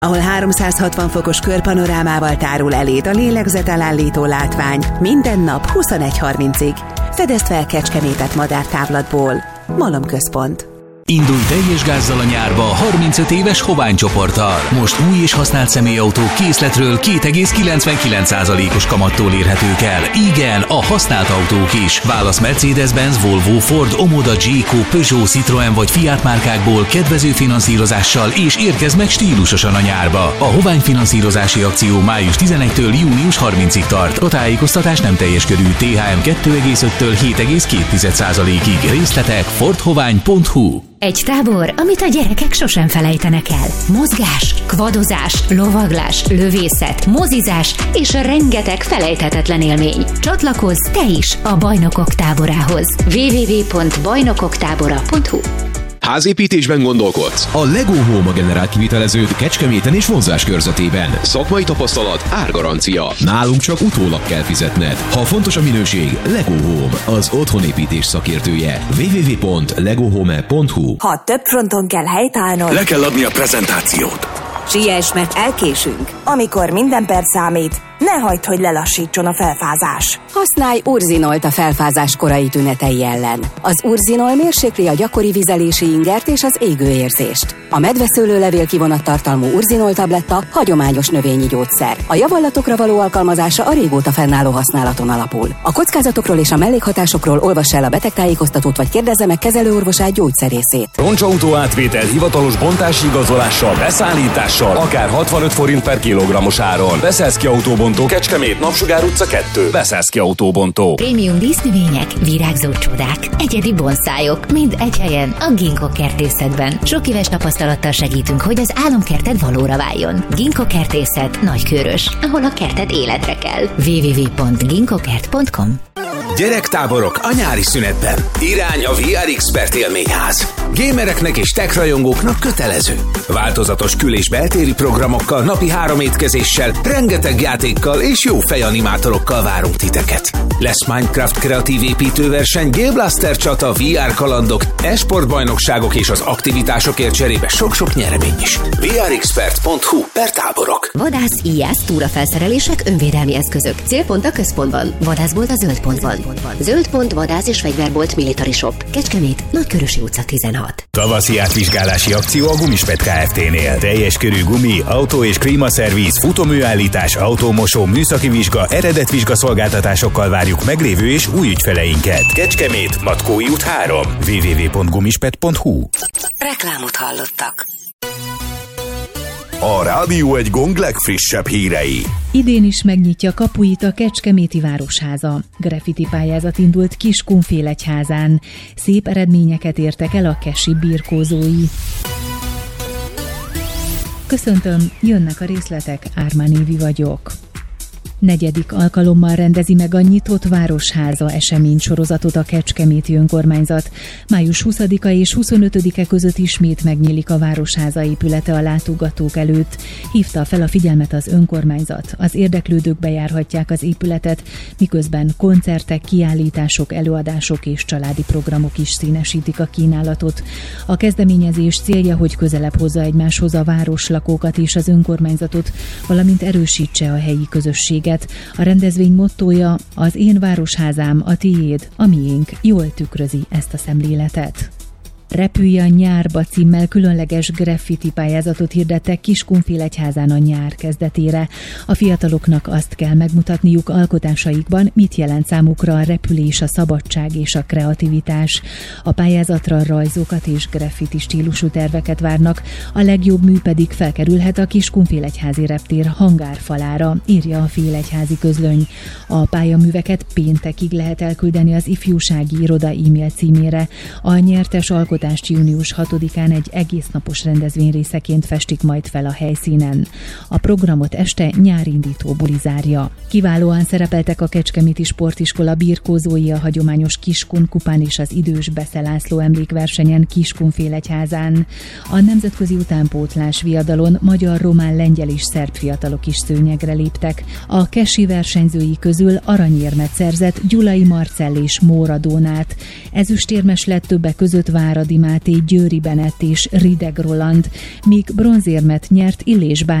ahol 360 fokos körpanorámával tárul eléd a lélegzetelállító látvány minden nap 21:30-ig. Fedezd fel Kecskemétet madártávlatból. Malomközpont. Indulj teljes gázzal a nyárba 35 éves Hovány csoporttal. Most új és használt személyautók készletről 2,99%-os kamattól érhetők el. Igen, a használt autók is. Válasz Mercedes-Benz, Volvo, Ford, Omoda, Jayco, Peugeot, Citroën vagy Fiat márkákból kedvező finanszírozással, és érkezz meg stílusosan a nyárba. A Hovány finanszírozási akció május 11-től június 30-ig tart. A tájékoztatás nem teljes körű. THM 2,5-től 7,2%-ig. Részletek fordhovány.hu. Egy tábor, amit a gyerekek sosem felejtenek el. Mozgás, kvadozás, lovaglás, lövészet, mozizás és rengeteg felejthetetlen élmény. Csatlakozz te is a Bajnokok táborához. www.bajnokoktábora.hu. Házépítésben gondolkodsz? A Lego Home generál kivitelezőt Kecskeméten és vonzás körzetében. Szakmai tapasztalat, árgarancia. Nálunk csak utólag kell fizetned. Ha fontos a minőség, Lego Home, az otthonépítés szakértője. www.legohome.hu. Ha több fronton kell helytállnod, le kell adni a prezentációt. Siess, mert elkésünk. Amikor minden perc számít, ne hagyd, hogy lelassítson a felfázás. Használj Urzinolt a felfázás korai tünetei ellen. Az Urzinol mérsékli a gyakori vizelési ingert és az égőérzést. A medveszőlőlevél kivonattartalmú Urzinol tabletta hagyományos növényi gyógyszer. A javallatokra való alkalmazása a régóta fennálló használaton alapul. A kockázatokról és a mellékhatásokról olvass el a betegtájékoztatót, vagy kérdezze meg kezelőorvosát, gyógyszerészét. Roncsautó átvétel hivatalos bontási igazolással, beszállítással, akár 65 forint per kilogrammos áron. Beszélszki Autóbontó, Kecskemét, Napsugár utca 2. Beszélszki Autóbontó. Prémium dísznövények, virágzó csodák, egyedi bonszájok, mind egy helyen a Ginkgo kertészetben. Sok éves tapasztalattal segítünk, hogy az álomkerted valóra váljon. Ginkgo kertészet, Nagykőrös, ahol a kerted életre kell. www.ginkgokert.com. Gyerektáborok a nyári szünetben. Irány a VR Expert élményház. Gamereknek és tech rajongóknak kötelező. Változatos kül- és beltéri programokkal, napi 3 étkezéssel, rengeteg játékkal és jó fejanimátorokkal várunk titeket. Lesz Minecraft kreatív építőverseny, Game Blaster csata, VR kalandok, e-sportbajnokságok és az aktivitásokért cserébe sok-sok nyeremény is. vrexpert.hu/táborok. Vadász, íjász, túrafelszerelések, önvédelmi eszközök. Célpont a központban. Vadászbolt a Zöld Pontban. Zöld Pont, vadász és fegyverbolt, Military Shop. Kecskemét, Nagykörösi utca 16. Tavaszi átvizsgálási akció a Gumispet Kft-nél. Teljes körű gumi, autó és klímaszerviz, futóműállítás, autómosó, műszaki vizsga, eredetvizsgaszolgáltatásokkal várjuk meglévő és új ügyfeleinket. Kecskemét, Matkói út 3. www.gumispet.hu. Reklámot hallottak. A Rádió egy Gong legfrissebb hírei. Idén is megnyitja kapuit a Kecskeméti Városháza. Graffiti pályázat indult Kiskunfélegyházán. Szép eredményeket értek el a kesi birkózói. Köszöntöm, jönnek a részletek, Ármán Évi vagyok. 4. alkalommal rendezi meg a Nyitott Városháza eseménysorozatot a Kecskeméti önkormányzat. Május 20-a és 25-e között ismét megnyílik a Városháza épülete a látogatók előtt. Hívta fel a figyelmet az önkormányzat. Az érdeklődők bejárhatják az épületet, miközben koncertek, kiállítások, előadások és családi programok is színesítik a kínálatot. A kezdeményezés célja, hogy közelebb hozza egymáshoz a városlakókat és az önkormányzatot, valamint erősítse a helyi közösséget. A rendezvény mottója: az én városházám, a tiéd, a miénk, jól tükrözi ezt a szemléletet. Repülj a nyárba címmel különleges graffiti pályázatot hirdettek Kiskunfélegyházán a nyár kezdetére. A fiataloknak azt kell megmutatniuk alkotásaikban, mit jelent számukra a repülés, a szabadság és a kreativitás. A pályázatra rajzokat és graffiti stílusú terveket várnak, a legjobb mű pedig felkerülhet a Kiskunfélegyházi reptér hangárfalára, írja a Félegyházi Közlöny. A pályaműveket péntekig lehet elküldeni az ifjúsági iroda e-mail címére. A nyertes alkotást június 6-án egy egésznapos rendezvény részeként festik majd fel a helyszínen. A programot este nyárindító buli zárja. Kiválóan szerepeltek a Kecskeméti Sportiskola birkózói a hagyományos Kiskun kupán és az idős Besze László emlékversenyen Kiskunfélegyházán. A nemzetközi utánpótlás viadalon magyar, román, lengyel és szerb fiatalok is szőnyegre léptek. A kesi versenyzői közül aranyérmet szerzett Gyulai Marcell és Móra Dónát. Ezüstérmes lett többek között Váradi Szilágyi Máté, Győri Benett és Rideg Roland, míg bronzérmet nyert Illés